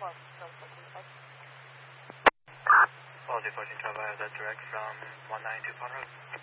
Policy 14 Travel, that's direct from 192 Pound Road.